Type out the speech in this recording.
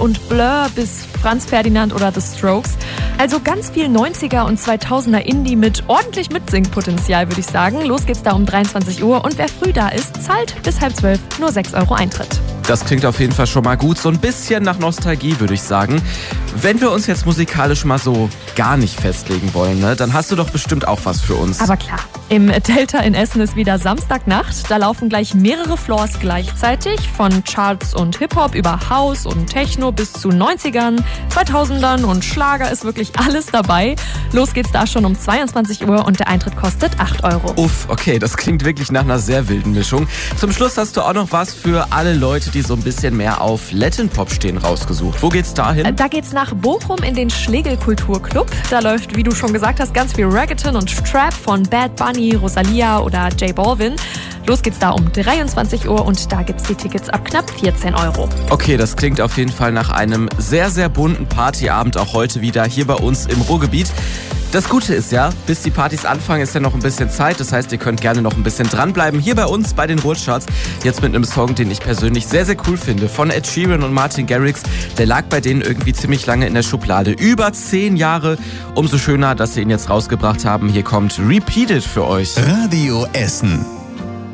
und Blur bis Franz Ferdinand oder The Strokes. Also ganz viel 90er und 2000er Indie mit ordentlich Mitsingpotenzial, würde ich sagen. Los geht's da um 23 Uhr und wer früh da ist, zahlt bis 11:30 nur 6 € Eintritt. Das klingt auf jeden Fall schon mal gut. So ein bisschen nach Nostalgie, würde ich sagen. Wenn wir uns jetzt musikalisch mal so gar nicht festlegen wollen, ne, dann hast du doch bestimmt auch was für uns. Aber klar, im Delta in Essen ist wieder Samstagnacht. Da laufen gleich mehrere Floors gleichzeitig. Von Charts und Hip-Hop über House und Techno bis zu 90ern, 2000ern und Schlager ist wirklich alles dabei. Los geht's da schon um 22 Uhr und der Eintritt kostet 8 €. Uff, okay, das klingt wirklich nach einer sehr wilden Mischung. Zum Schluss hast du auch noch was für alle Leute, die so ein bisschen mehr auf Latin Pop stehen, rausgesucht. Wo geht's da hin? Da geht's nach Bochum in den Schlegel Kulturclub. Da läuft, wie du schon gesagt hast, ganz viel Reggaeton und Trap von Bad Bunny, Rosalia oder J Balvin. Los geht's da um 23 Uhr und da gibt's die Tickets ab knapp 14 €. Okay, das klingt auf jeden Fall nach einem sehr, sehr bunten Partyabend, auch heute wieder hier bei uns im Ruhrgebiet. Das Gute ist ja, bis die Partys anfangen, ist ja noch ein bisschen Zeit. Das heißt, ihr könnt gerne noch ein bisschen dranbleiben. Hier bei uns bei den Ruhrcharts. Jetzt mit einem Song, den ich persönlich sehr, sehr cool finde. Von Ed Sheeran und Martin Garrix. Der lag bei denen irgendwie ziemlich lange in der Schublade. Über 10 Jahre. Umso schöner, dass sie ihn jetzt rausgebracht haben. Hier kommt Repeated für euch. Radio Essen.